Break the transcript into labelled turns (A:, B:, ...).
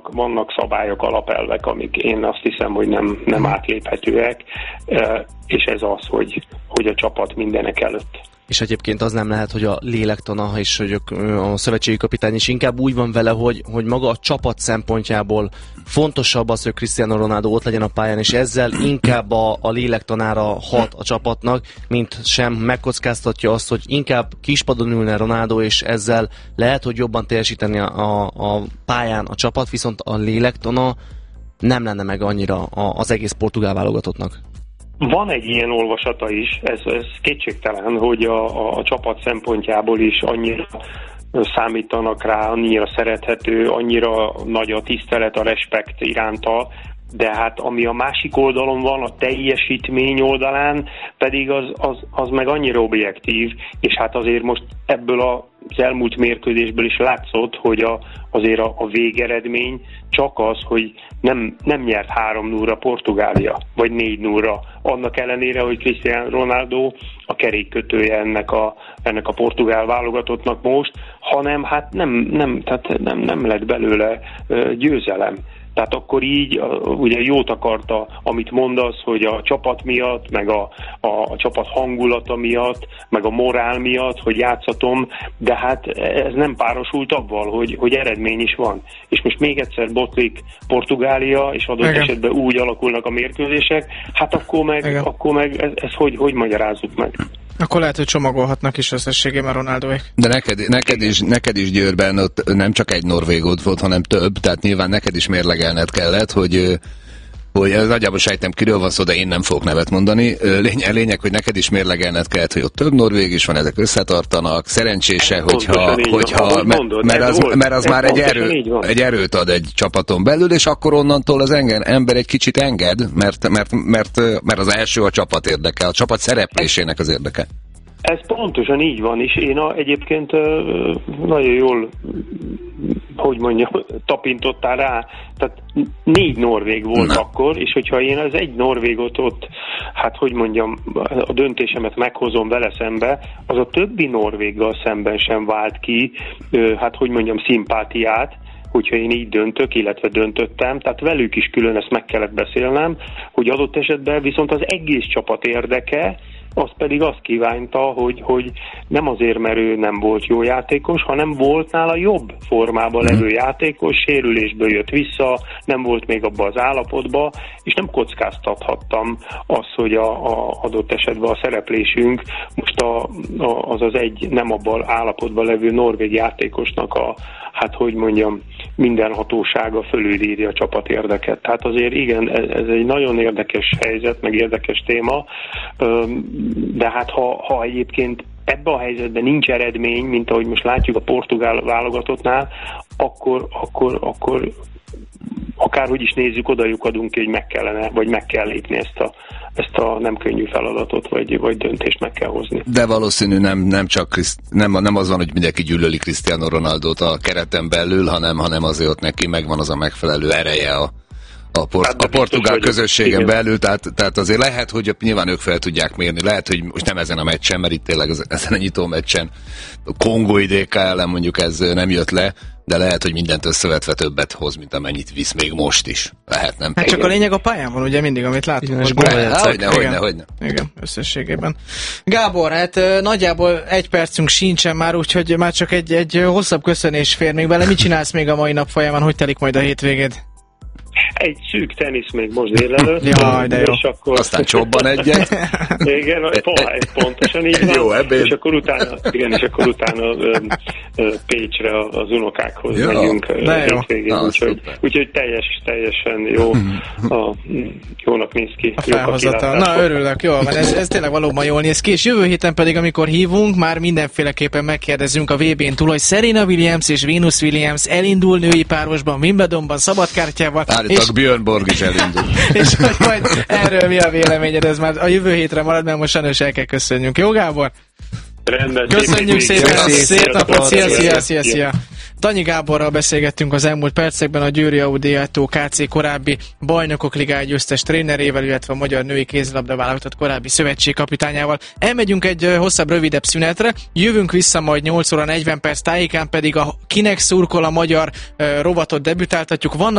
A: vannak szabályok, alapelvek, amik én azt hiszem, hogy nem átléphetőek, és ez az, hogy a csapat mindenek előtt.
B: És egyébként az nem lehet, hogy a lélektana és hogy a szövetségi kapitány is inkább úgy van vele, hogy maga a csapat szempontjából fontosabb az, hogy Cristiano Ronaldo ott legyen a pályán, és ezzel inkább a lélektanára hat a csapatnak, mint sem megkockáztatja azt, hogy inkább kispadon ülne Ronaldo, és ezzel lehet, hogy jobban teljesíteni a pályán a csapat, viszont a lélektana nem lenne meg annyira az egész portugál válogatottnak.
A: Van egy ilyen olvasata is, ez kétségtelen, hogy a csapat szempontjából is annyira számítanak rá, annyira szerethető, annyira nagy a tisztelet, a respekt iránta, de hát ami a másik oldalon van, a teljesítmény oldalán pedig az meg annyira objektív, és hát azért most ebből az elmúlt mérkőzésből is látszott, hogy azért a végeredmény csak az, hogy nem nyert 3-0-ra Portugália, vagy 4-0-ra, annak ellenére, hogy Cristiano Ronaldo a kerékkötője ennek a portugál válogatottnak most, hanem hát nem lett belőle győzelem. Tehát akkor így ugye jót akarta, amit mondasz, hogy a csapat miatt, meg a csapat hangulata miatt, meg a morál miatt, hogy játszatom, de hát ez nem párosult avval, hogy eredmény is van. És most még egyszer botlik Portugália, és adott esetben úgy alakulnak a mérkőzések, hát akkor meg ezt hogy magyarázzuk meg?
C: Akkor lehet, hogy csomagolhatnak is összességében Ronaldoék.
D: De neked is Győrben ott nem csak egy norvégod volt, hanem több, tehát nyilván neked is mérlegelned kellett, hogy ez nagyjából sejtem, kiről van szó, de én nem fogok nevet mondani. Lényeg, hogy neked is mérlegelned kellett, hogy ott több norvég is van, ezek összetartanak. Szerencsése, mert az már egy erőt ad egy csapaton belül, és akkor onnantól az ember egy kicsit enged, mert az első a csapat érdeke, a csapat szereplésének az érdeke.
A: Ez pontosan így van, és én egyébként nagyon jól, tapintottál rá, tehát 4 norvég volt akkor, és hogyha én az egy norvégot ott, a döntésemet meghozom vele szembe, az a többi norvéggal szemben sem vált ki, szimpátiát, hogyha én így döntök, illetve döntöttem, tehát velük is külön ezt meg kellett beszélnem, hogy adott esetben viszont az egész csapat érdeke, az pedig azt kívánta, hogy nem azért, mert ő nem volt jó játékos, hanem volt nála jobb formában levő játékos, sérülésből jött vissza, nem volt még abban az állapotban, és nem kockáztathattam azt, hogy adott esetben a szereplésünk most az egy nem abban állapotban levő norvég játékosnak minden hatósága fölülírja a csapat érdeket. Tehát azért igen, ez egy nagyon érdekes helyzet, meg érdekes téma, de hát ha egyébként ebben a helyzetben nincs eredmény, mint ahogy most látjuk a portugál válogatottnál, akkor akárhogy is nézzük, oda lyukadunk ki, hogy meg kell lépni ezt a nem könnyű feladatot, vagy döntést meg kell hozni.
D: De valószínű nem az van, hogy mindenki gyűlöli Cristiano Ronaldot a kereten belül, hanem azért ott neki megvan az a megfelelő ereje a portugál közösségen belül, tehát azért lehet, hogy nyilván ők fel tudják mérni, lehet, hogy most nem ezen a meccsen, mert itt tényleg ezen a nyitó meccsen kongói DK ellen mondjuk ez nem jött le, de lehet, hogy mindent összevetve többet hoz, mint amennyit visz még most is. Lehet, nem?
C: Hát csak a lényeg a pályán van, ugye mindig, amit látunk.
D: Hogyne.
C: Igen, összességében. Gábor, hát nagyjából 1 percünk sincsen már, úgyhogy már csak egy hosszabb köszönés fér még bele. Mit csinálsz még a mai nap folyamán? Hogy telik majd a hétvégéd?
A: Egy szűk tenisz még most délelőtt.
C: Jaj, de jó.
D: És akkor... Aztán csobban egyet.
A: Igen, pontosan így van.
D: Jó, ebben.
A: És akkor utána Pécsre az unokákhoz megyünk hétvégén. Úgyhogy teljesen jó. Jónak néz ki.
C: A felhozatal. Na, örülök, jól van. Ez tényleg valóban jól néz ki. És jövő héten pedig, amikor hívunk, már mindenféleképpen megkérdezünk a VB-n túl, hogy Serena Williams és Venus Williams elindul női párosban, Wimbledonban, szabadkártyával.
D: Állítólag Björn Borg is elindul.
C: És hogy majd erről mi a véleményed, ez már a jövő hétre marad, mert most sajnos el kell köszönjünk. Jó, Gábor?
A: Rendben.
C: Köszönjük szépen, szép napot, szia. Tanyi Gáborral beszélgettünk az elmúlt percekben, a Győri Audi Auto KC korábbi Bajnokok Ligája győztes trénerével, illetve a magyar női kézilabda válogatott korábbi szövetségkapitányával. Elmegyünk egy hosszabb, rövidebb szünetre, jövünk vissza majd 8 óra 40 perc tájékán, pedig a Kinek szurkol a magyar rovatot debütáltatjuk. Vannak